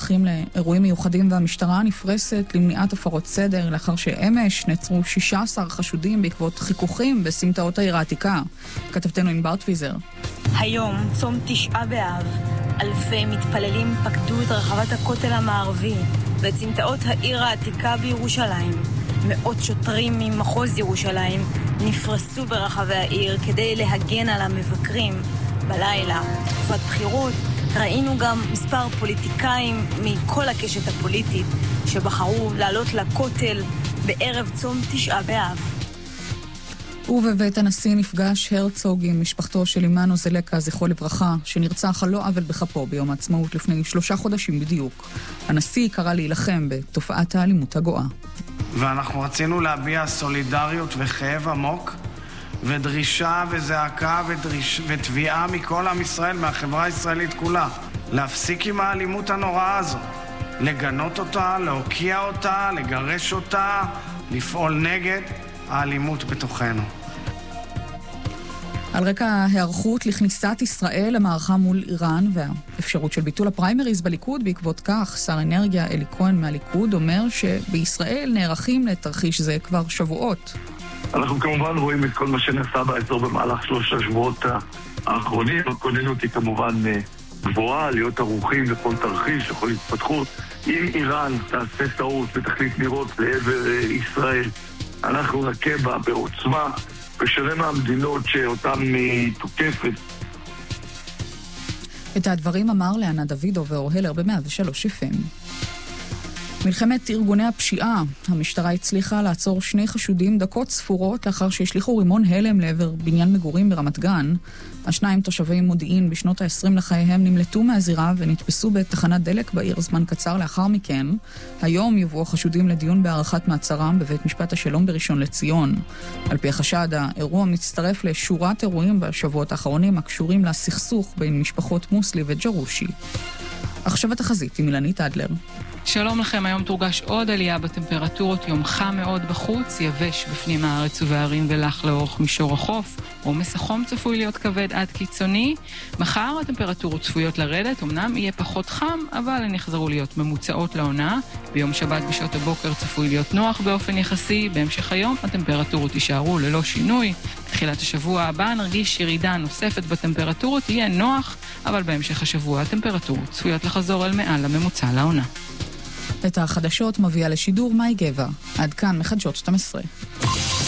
נערכים לאירועים מיוחדים והמשטרה נפרסת למניעת הפרות סדר לאחר שאמש נעצרו 16 חשודים בעקבות חיכוכים בסמטאות העיר העתיקה. כתבתנו ענבר טוויזר. היום, צום 9 באב, אלפי מתפללים פקדו את רחבת הכותל המערבי ואת סמטאות העיר העתיקה בירושלים. מאות שוטרים ממחוז ירושלים נפרסו ברחבי העיר כדי להגן על המבקרים. בלילה, תקופת בחירות, ראינו גם מספר פוליטיקאים מכל הקשת הפוליטית שבחרו לעלות לכותל בערב צום 9 באב. ובבית הנשיא נפגש הרצוג עם משפחתו של אימנו זלקה, זכרו לברכה, שנרצח על לא עוול בכפו ביום העצמאות לפני 3 חודשים בדיוק. הנשיא קרא להילחם בתופעת האלימות הגואה. ואנחנו רצינו להביע סולידריות וכאב עמוק ודרישה וזעקה ותביעה מכל עם ישראל, מהחברה הישראלית כולה, להפסיק עם האלימות הנוראה הזו, לגנות אותה, להוקיע אותה, לגרש אותה, לפעול נגד האלימות בתוכנו. על רקע ההיערכות לכניסת ישראל למערכה מול איראן והאפשרות של ביטול הפריימריז בליכוד, בעקבות כך שר אנרגיה אלי כהן מהליכוד אומר שבישראל נערכים לתרחיש זה כבר שבועות. אנחנו כמובן רואים את כל מה שנעשה באזור במהלך 3 השבועות האחרונים. הכוננות היא כמובן גבוהה, להיות ערוכים לכל תרחיש, לכל התפתחות. אם איראן תעשה טעות ותחליט לירות לעבר ישראל, אנחנו נכה בה בעוצמה, בשונה מהמדינות שאותן תוקפת. את הדברים אמר לענה דוידו ואורהלר ב-103 FM. מלחמת ארגוני הפשיעה. המשטרה הצליחה לעצור 2 חשודים דקות ספורות לאחר שהשליחו רימון הלם לעבר בניין מגורים ברמת גן. השניים תושבי מודיעין בשנות ה-20 לחייהם נמלטו מהזירה ונתפסו בתחנת דלק בעיר זמן קצר לאחר מכן. היום יובאו החשודים לדיון בהארכת מעצרם בבית משפט השלום בראשון לציון. על פי החשד, האירוע מצטרף לשורת אירועים בשבועות האחרונים הקשורים לסכסוך בין משפחות מוסלי וג'רושי. עכשיו התחזית עם אילנית אדלר. שלום לכם, היום תורגש עוד עלייה בטמפרטורות, יום חם מאוד בחוץ, יבש בפנים הארץ ובערים ולח לאורך מישור החוף. עומס החום צפוי להיות כבד עד קיצוני. מחר הטמפרטורות צפויות לרדת, אמנם יהיה פחות חם, אבל הן יחזרו להיות ממוצעות לעונה. ביום שבת בשעות הבוקר צפוי להיות נוח באופן יחסי. בהמשך היום הטמפרטורות יישארו ללא שינוי. בתחילת השבוע הבא נרגיש ירידה נוספת בטמפרטורות, יהיה נוח, אבל בהמשך השבוע הטמפרטורות צפויות לחזור אל מעל הממוצע לעונה. את החדשות מביאה לשידור מאי גבע. עד כאן מחדשות 12.